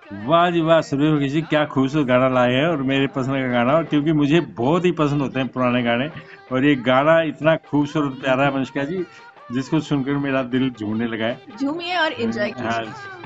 वाह जी वाह, सूर्यमुखी जी क्या खूबसूरत गाना लाए हैं, और मेरे पसंद का गाना, और क्योंकि मुझे बहुत ही पसंद होते हैं पुराने गाने, और ये गाना इतना खूबसूरत प्यारा है अनुष्का जी, जिसको सुनकर मेरा दिल झूमने लगा है। झूमिए और एंजॉय हाँ, कीजिए।